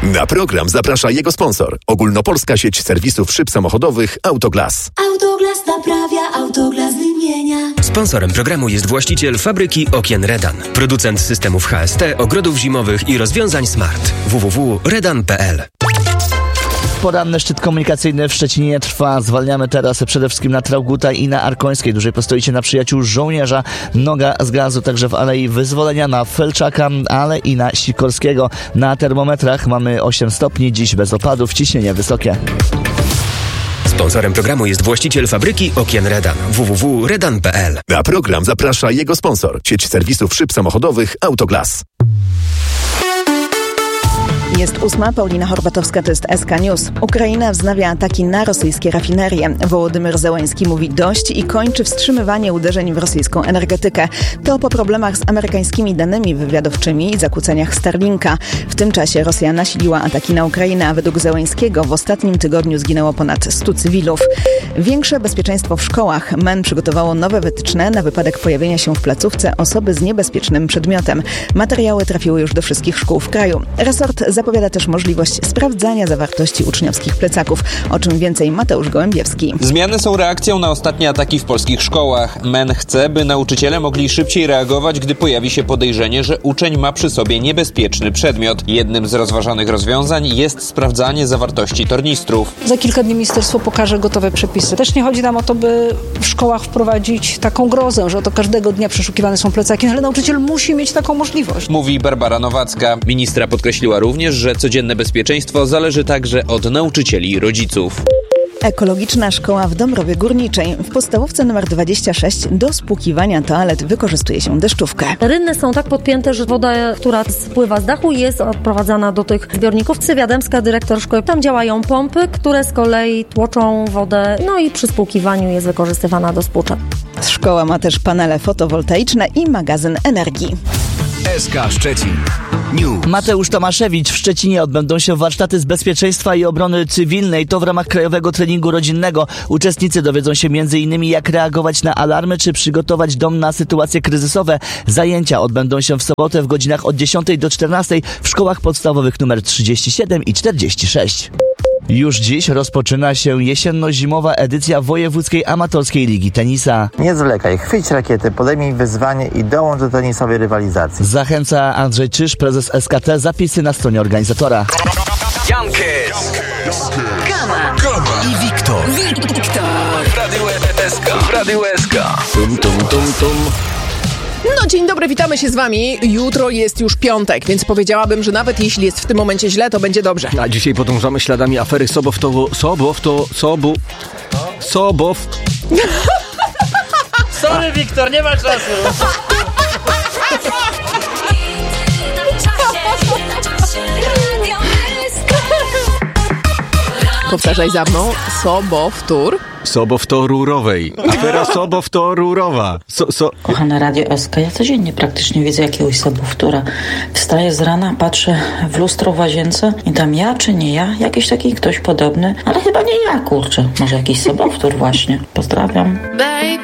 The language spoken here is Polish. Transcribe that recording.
Na program zaprasza jego sponsor. Ogólnopolska sieć serwisów szyb samochodowych Autoglas. Autoglas naprawia, Autoglas wymienia. Sponsorem programu jest właściciel fabryki okien Redan. Producent systemów HST, ogrodów zimowych i rozwiązań smart. www.redan.pl. Poranny szczyt komunikacyjny w Szczecinie trwa. Zwalniamy teraz przede wszystkim na Traugutta i na Arkońskiej. Dłużej postoicie na Przyjaciół Żołnierza. Noga z gazu także w Alei Wyzwolenia, na Felczaka, ale i na Sikorskiego. Na termometrach mamy 8 stopni. Dziś bez opadów, ciśnienie wysokie. Sponsorem programu jest właściciel fabryki okien Redan. www.redan.pl. Na program zaprasza jego sponsor. Sieć serwisów szyb samochodowych Autoglas. Jest 8, Paulina Horbatowska, to jest SK News. Ukraina wznawia ataki na rosyjskie rafinerie. Wołodymyr Zełenski mówi dość i kończy wstrzymywanie uderzeń w rosyjską energetykę. To po problemach z amerykańskimi danymi wywiadowczymi i zakłóceniach Starlinka. W tym czasie Rosja nasiliła ataki na Ukrainę, a według Zełenskiego w ostatnim tygodniu zginęło ponad 100 cywilów. Większe bezpieczeństwo w szkołach. MEN przygotowało nowe wytyczne na wypadek pojawienia się w placówce osoby z niebezpiecznym przedmiotem. Materiały trafiły już do wszystkich szkół w kraju. Resort zapowiada też możliwość sprawdzania zawartości uczniowskich plecaków. O czym więcej Mateusz Gołębiewski. Zmiany są reakcją na ostatnie ataki w polskich szkołach. MEN chce, by nauczyciele mogli szybciej reagować, gdy pojawi się podejrzenie, że uczeń ma przy sobie niebezpieczny przedmiot. Jednym z rozważanych rozwiązań jest sprawdzanie zawartości tornistrów. Za kilka dni ministerstwo pokaże gotowe przepisy. Też nie chodzi nam o to, by w szkołach wprowadzić taką grozę, że oto każdego dnia przeszukiwane są plecaki, ale nauczyciel musi mieć taką możliwość. Mówi Barbara Nowacka. Ministra podkreśliła również, że codzienne bezpieczeństwo zależy także od nauczycieli i rodziców. Ekologiczna szkoła w Dąbrowie Górniczej. W podstawówce nr 26 do spłukiwania toalet wykorzystuje się deszczówkę. Rynny są tak podpięte, że woda, która spływa z dachu, jest odprowadzana do tych zbiorników. Cywiademska, dyrektor szkoły. Tam działają pompy, które z kolei tłoczą wodę, no i przy spłukiwaniu jest wykorzystywana do spłuczek. Szkoła ma też panele fotowoltaiczne i magazyn energii. SK Szczecin News. Mateusz Tomaszewicz. W Szczecinie odbędą się warsztaty z bezpieczeństwa i obrony cywilnej. To w ramach Krajowego Treningu Rodzinnego. Uczestnicy dowiedzą się m.in. jak reagować na alarmy, czy przygotować dom na sytuacje kryzysowe. Zajęcia odbędą się w sobotę w godzinach od 10 do 14 w szkołach podstawowych nr 37 i 46. Już dziś rozpoczyna się jesienno-zimowa edycja Wojewódzkiej Amatorskiej Ligi Tenisa. Nie zwlekaj, chwyć rakiety, podejmij wyzwanie i dołącz do tenisowej rywalizacji. Zachęca Andrzej Czyż, prezes SKT. Zapisy na stronie organizatora. Jankes, Gama i Wiktor. W Radiu SK. Tum. No dzień dobry, witamy się z wami. Jutro jest już piątek, więc powiedziałabym, że nawet jeśli jest w tym momencie źle, to będzie dobrze. A dzisiaj podążamy śladami afery Sobow. Sorry, Wiktor, nie ma czasu. Powtarzaj za mną. Sobowtór-rurowej. Afera Sobowtór-rurowa. Kochane Radio SK, ja codziennie praktycznie widzę jakiegoś sobowtóra. Wstaję z rana, patrzę w lustro w łazience i tam ja czy nie ja, jakiś taki ktoś podobny, ale chyba nie ja, kurczę. Może jakiś sobowtór właśnie. Pozdrawiam.